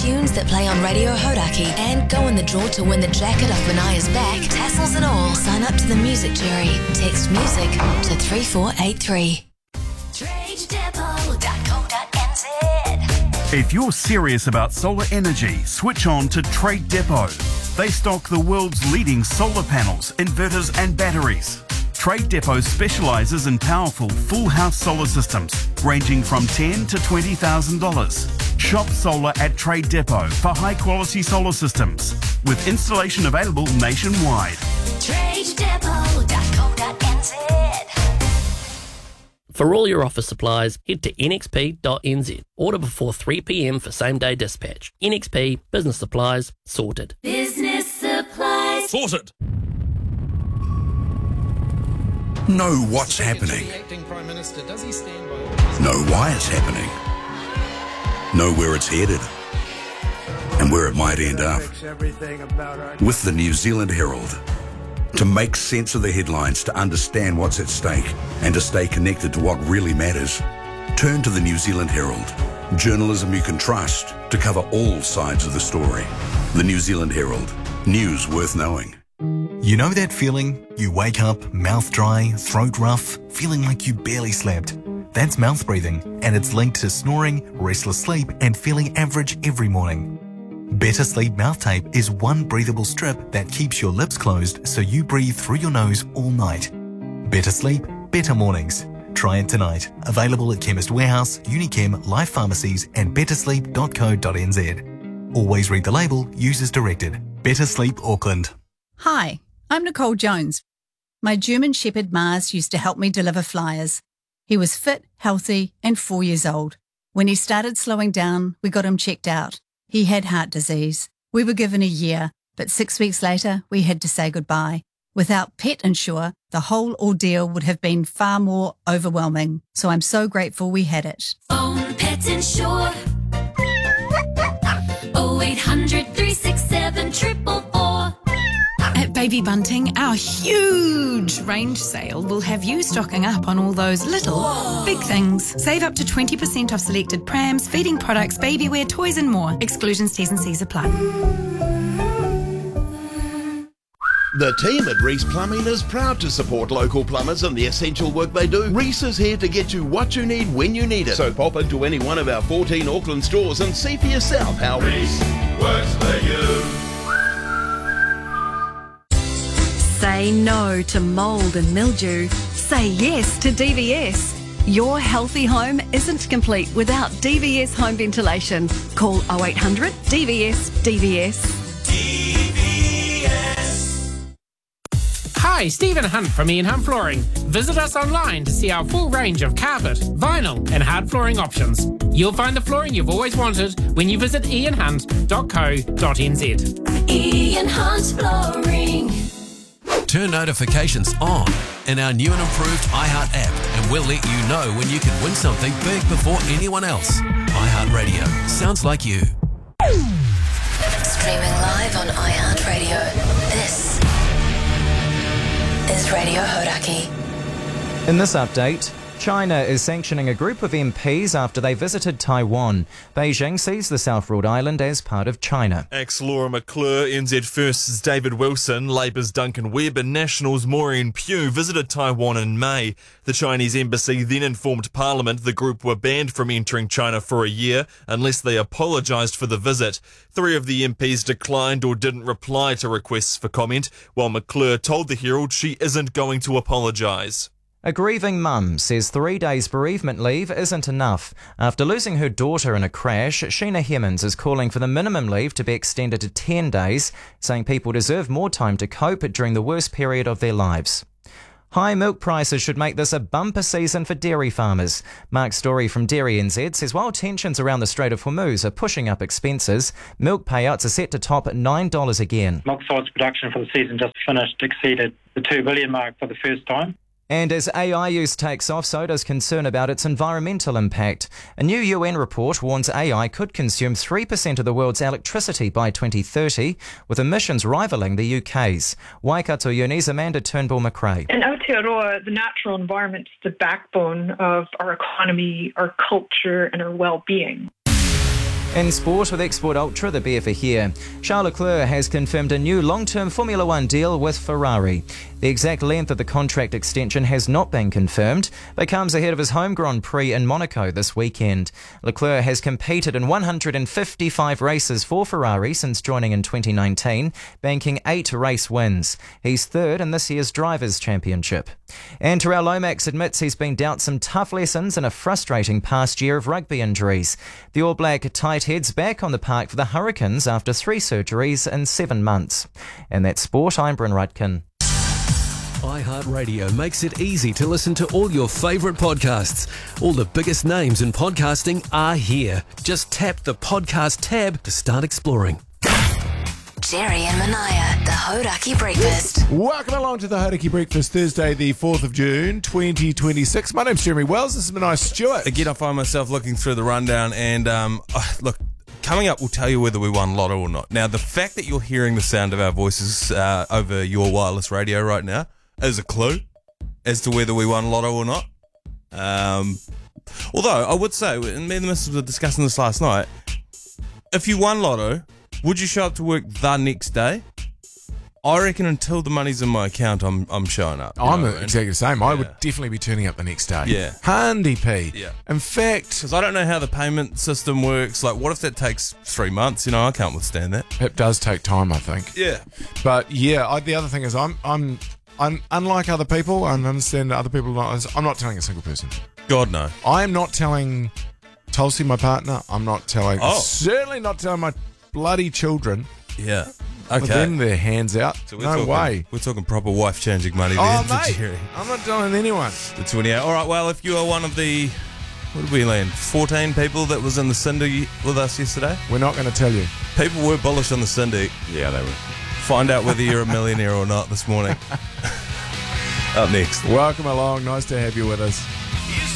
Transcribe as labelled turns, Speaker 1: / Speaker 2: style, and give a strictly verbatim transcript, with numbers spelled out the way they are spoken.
Speaker 1: tunes that play on Radio Hodaki and go in the draw to win the jacket off Manaya's back, tassels and all. Sign up to the music jury. Text music to three four eight three. trade depot dot co dot n z.
Speaker 2: If you're serious about solar energy, switch on to Trade Depot. They stock the world's leading solar panels, inverters and batteries. Trade Depot specialises in powerful full house solar systems ranging from ten thousand dollars to twenty thousand dollars. Shop solar at Trade Depot for high quality solar systems with installation available nationwide.
Speaker 1: trade depot dot co dot n z.
Speaker 3: For all your office supplies, head to n x p dot n z. Order before three p m for same-day dispatch. N X P, business supplies, sorted.
Speaker 1: Business supplies.
Speaker 4: Sorted.
Speaker 5: Know what's happening. Know why it's happening. Know where it's headed. And where it might end up. With the New Zealand Herald. To make sense of the headlines, to understand what's at stake, and to stay connected to what really matters, turn to the New Zealand Herald. Journalism you can trust to cover all sides of the story. The New Zealand Herald. News worth knowing.
Speaker 6: You know that feeling? You wake up, mouth dry, throat rough, feeling like you barely slept. That's mouth breathing, and it's linked to snoring, restless sleep, and feeling average every morning. Better Sleep Mouth Tape is one breathable strip that keeps your lips closed so you breathe through your nose all night. Better sleep, better mornings. Try it tonight. Available at Chemist Warehouse, Unichem, Life Pharmacies and better sleep dot co dot n z. Always read the label, use as directed. Better Sleep Auckland.
Speaker 7: Hi, I'm Nicole Jones. My German Shepherd Mars used to help me deliver flyers. He was fit, healthy and four years old. When he started slowing down, we got him checked out. He had heart disease. We were given a year, but six weeks later, we had to say goodbye. Without Pet Insure, the whole ordeal would have been far more overwhelming. So I'm so grateful we had it.
Speaker 1: Phone Pet Insure. oh eight hundred, three six seven, four four four.
Speaker 8: At Baby Bunting, our huge range sale will have you stocking up on all those little, Whoa. big things. Save up to twenty percent off selected prams, feeding products, baby wear, toys and more. Exclusions, T's and C's apply.
Speaker 4: The team at Reese Plumbing is proud to support local plumbers and the essential work they do. Reese is here to get you what you need when you need it. So pop into any one of our fourteen Auckland stores and see for yourself how Reese works for you.
Speaker 9: Say no to mould and mildew. Say yes to D V S. Your healthy home isn't complete without D V S home ventilation. Call oh eight hundred D V S D V S.
Speaker 10: D V S.
Speaker 11: Hi, Stephen Hunt from Ian Hunt Flooring. Visit us online to see our full range of carpet, vinyl and hard flooring options. You'll find the flooring you've always wanted when you visit ian hunt dot co dot n z.
Speaker 1: Ian Hunt Flooring.
Speaker 12: Turn notifications on in our new and improved iHeart app, and we'll let you know when you can win something big before anyone else. iHeartRadio. Sounds like you.
Speaker 1: Streaming live on iHeartRadio. This is Radio Hodaki.
Speaker 13: In this update, China is sanctioning a group of M Ps after they visited Taiwan. Beijing sees the South-ruled island as part of China.
Speaker 14: Axe Laura McClure, N Z First's David Wilson, Labour's Duncan Webb and National's Maureen Pugh visited Taiwan in May. The Chinese embassy then informed Parliament the group were banned from entering China for a year unless they apologised for the visit. Three of the M Ps declined or didn't reply to requests for comment, while McClure told the Herald she isn't going to apologise.
Speaker 13: A grieving mum says three days bereavement leave isn't enough. After losing her daughter in a crash, Sheena Hemmons is calling for the minimum leave to be extended to ten days, saying people deserve more time to cope during the worst period of their lives. High milk prices should make this a bumper season for dairy farmers. Mark Story from Dairy N Z says while tensions around the Strait of Hormuz are pushing up expenses, milk payouts are set to top nine dollars again.
Speaker 15: Milk solids production for the season just finished exceeded the two billion mark for the first time.
Speaker 13: And as A I use takes off, so does concern about its environmental impact. A new U N report warns A I could consume three percent of the world's electricity by twenty thirty, with emissions rivalling the U K's. Waikato Uni's Amanda Turnbull-McRae.
Speaker 16: In Aotearoa, the natural environment is the backbone of our economy, our culture and our well-being.
Speaker 13: In sport with Export Ultra, the B F are here. Charles Leclerc has confirmed a new long-term Formula One deal with Ferrari. The exact length of the contract extension has not been confirmed, but comes ahead of his home Grand Prix in Monaco this weekend. Leclerc has competed in one hundred fifty-five races for Ferrari since joining in twenty nineteen, banking eight race wins. He's third in this year's Drivers' Championship. And Terrell Lomax admits he's been dealt some tough lessons in a frustrating past year of rugby injuries. The All Black tight heads back on the park for the Hurricanes after three surgeries in seven months. And that's sport. I'm Bryn Rutkin.
Speaker 12: iHeartRadio makes it easy to listen to all your favourite podcasts. All the biggest names in podcasting are here. Just tap the podcast tab to start exploring.
Speaker 1: Jerry and Manaya, the Hodaki Breakfast.
Speaker 17: Welcome along to the Hodaki Breakfast, Thursday the fourth of June, twenty twenty-six. My name's Jeremy Wells. This is Manaya Stewart.
Speaker 18: Again, I find myself looking through the rundown and, um, oh, look, coming up, we'll tell you whether we won Lotto or not. Now, the fact that you're hearing the sound of our voices uh, over your wireless radio right now is a clue as to whether we won Lotto or not. Um, although, I would say, and me and the missus were discussing this last night, if you won Lotto, would you show up to work the next day? I reckon until the money's in my account, I'm I'm showing up.
Speaker 17: I'm
Speaker 18: know,
Speaker 17: exactly the same. I would definitely be turning up the next day.
Speaker 18: Yeah.
Speaker 17: Handy P.
Speaker 18: Yeah.
Speaker 17: In fact...
Speaker 18: Because I don't know how the payment system works. Like, what if that takes three months? You know, I can't withstand that.
Speaker 17: It does take time, I think.
Speaker 18: Yeah.
Speaker 17: But, yeah, I, the other thing is I'm... I'm Un- unlike other people, I understand that other people not. I'm not telling a single person.
Speaker 18: God, no.
Speaker 17: I am not telling Tulsi, my partner. I'm not telling.
Speaker 18: Oh.
Speaker 17: Certainly not telling my bloody children.
Speaker 18: Yeah. Okay.
Speaker 17: With them their hands out.
Speaker 18: So we're
Speaker 17: no
Speaker 18: talking,
Speaker 17: way.
Speaker 18: We're talking proper wife changing money there.
Speaker 17: Oh,
Speaker 18: to
Speaker 17: mate.
Speaker 18: Jerry.
Speaker 17: I'm not telling anyone.
Speaker 18: The twenty-eight. All right. Well, if you are one of the, what did we land? fourteen people that was in the Cindy with us yesterday.
Speaker 17: We're not going to tell you.
Speaker 18: People were bullish on the Cindy.
Speaker 17: Yeah, they were.
Speaker 18: Find out whether you're a millionaire or not this morning. Up next.
Speaker 17: Welcome along. Nice to have you with us.